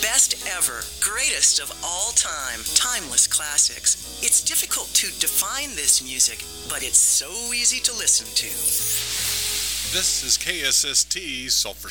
Best ever, greatest of all time, timeless classics. It's difficult to define this music, but it's so easy to listen to. This is KSST, Sulphur